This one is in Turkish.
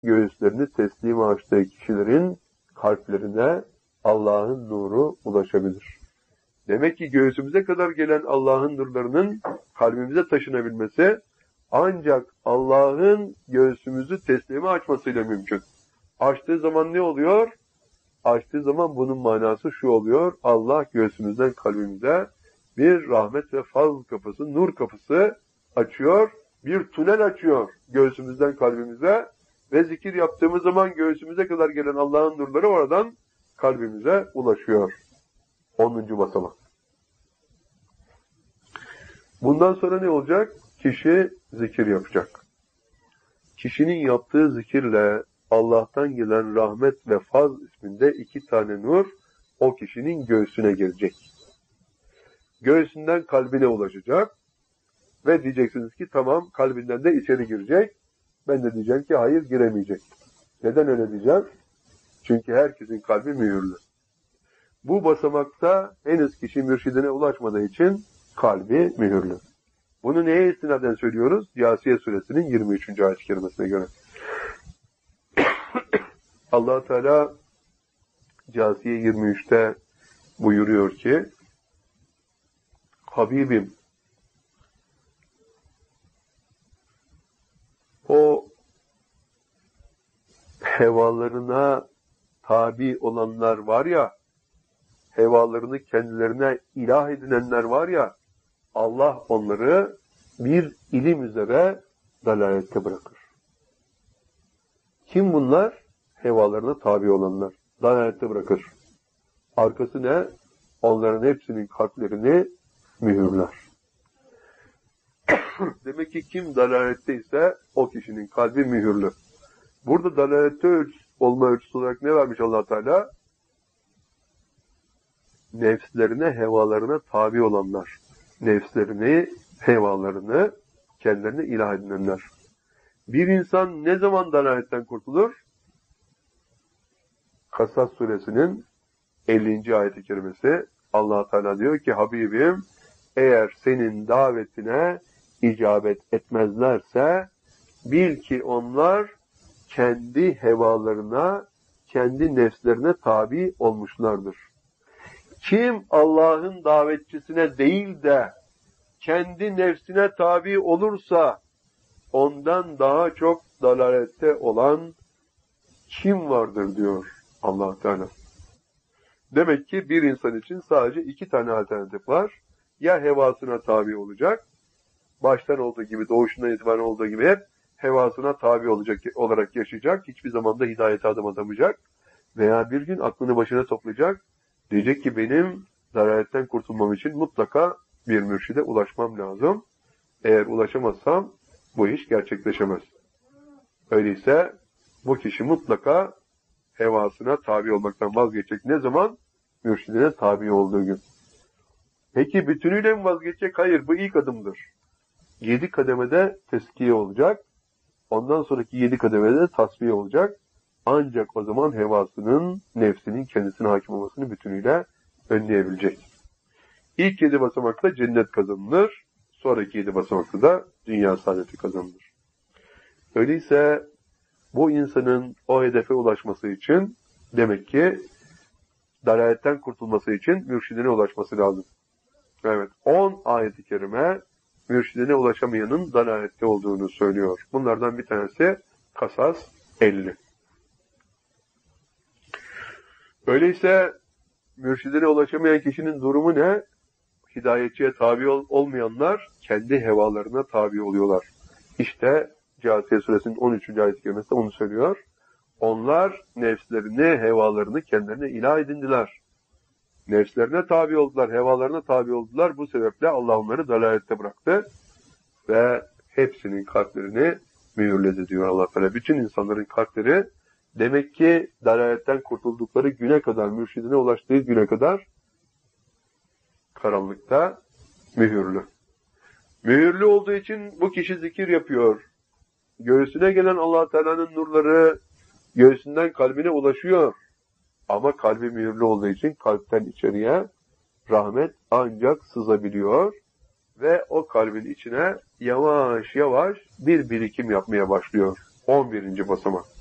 göğüslerini teslim açtığı kişilerin kalplerine Allah'ın nuru ulaşabilir. Demek ki göğsümüze kadar gelen Allah'ın nurlarının kalbimize taşınabilmesi ancak Allah'ın göğsümüzü teslime açmasıyla mümkün. Açtığı zaman ne oluyor? Açtığı zaman bunun manası şu oluyor. Allah göğsümüzden kalbimize bir rahmet ve fazl kapısı, nur kapısı açıyor. Bir tünel açıyor göğsümüzden kalbimize ve zikir yaptığımız zaman göğsümüze kadar gelen Allah'ın nurları oradan kalbimize ulaşıyor. 10. basamak. Bundan sonra ne olacak? Kişi zikir yapacak. Kişinin yaptığı zikirle Allah'tan gelen rahmet ve faz isminde 2 tane nur o kişinin göğsüne girecek. Göğsünden kalbine ulaşacak ve diyeceksiniz ki tamam kalbinden de içeri girecek. Ben de diyeceğim ki hayır giremeyecek. Neden öyle diyeceğim? Çünkü herkesin kalbi mühürlü. Bu basamakta henüz kişi mürşidine ulaşmadığı için kalbi mühürlü. Bunu neye istinaden söylüyoruz? Câsiye suresinin 23. ayet-i kerimesine göre. Allah Teala Câsiye 23'te buyuruyor ki Habibim o hevalarına tabi olanlar var ya, hevalarını kendilerine ilah edinenler var ya, Allah onları bir ilim üzere dalalette bırakır. Kim bunlar? Hevalarına tabi olanlar. Dalalette bırakır. Arkası ne? Onların hepsinin kalplerini mühürler. Demek ki kim dalaletteyse o kişinin kalbi mühürlü. Burada dalalette olma ölçüsü olarak ne vermiş Allah Teala? Nefslerine, hevalarına tabi olanlar. Nefslerini, hevalarını kendilerine ilah edinenler. Bir insan ne zaman dalaletten kurtulur? Kasas suresinin 50. ayet-i kerimesi Allah Teala diyor ki Habibim eğer senin davetine icabet etmezlerse bil ki onlar kendi hevalarına, kendi nefslerine tabi olmuşlardır. Kim Allah'ın davetçisine değil de kendi nefsine tabi olursa ondan daha çok dalalette olan kim vardır diyor Allah Teala. Demek ki bir insan için sadece 2 tane alternatif var. Ya hevasına tabi olacak, baştan olduğu gibi, doğuşundan itibaren olduğu gibi hep hevasına tabi olarak yaşayacak, hiçbir zaman da hidayete adım atamayacak. Veya bir gün aklını başına toplayacak, diyecek ki benim dalaletten kurtulmam için mutlaka bir mürşide ulaşmam lazım. Eğer ulaşamazsam bu iş gerçekleşemez. Öyleyse bu kişi mutlaka hevasına tabi olmaktan vazgeçecek. Ne zaman? Mürşidine tabi olduğu gün. Peki bütünüyle mi vazgeçecek? Hayır, bu ilk adımdır. 7 kademede teskiye olacak. Ondan sonraki 7 kademede tasfiye olacak. Ancak o zaman hevasının, nefsinin kendisine hakim olmasını bütünüyle önleyebilecek. İlk 7 basamakta cennet kazanılır. Sonraki 7 basamakta da dünya saadeti kazanılır. Öyleyse bu insanın o hedefe ulaşması için demek ki dalaletten kurtulması için mürşidine ulaşması lazım. Evet, 10 ayet-i kerime mürşidine ulaşamayanın dalalette olduğunu söylüyor. Bunlardan bir tanesi Kasas 50. Öyleyse mürşidine ulaşamayan kişinin durumu ne? Hidayetçiye tabi olmayanlar kendi hevalarına tabi oluyorlar. İşte Câsiye suresinin 13. ayet-i kerimesinde onu söylüyor. Onlar nefslerini, hevalarını kendilerine ilah edindiler. Nefslerine tabi oldular, hevalarına tabi oldular. Bu sebeple Allah onları dalalette bıraktı ve hepsinin kalplerini mühürledi diyor Allah Teala. Bütün insanların kalpleri demek ki dalaletten kurtuldukları güne kadar, mürşidine ulaştığı güne kadar karanlıkta mühürlü. Mühürlü olduğu için bu kişi zikir yapıyor. Göğsüne gelen Allah Teala'nın nurları göğsünden kalbine ulaşıyor. Ama kalbi mühürlü olduğu için kalpten içeriye rahmet ancak sızabiliyor ve o kalbin içine yavaş yavaş bir birikim yapmaya başlıyor. 11. basamak.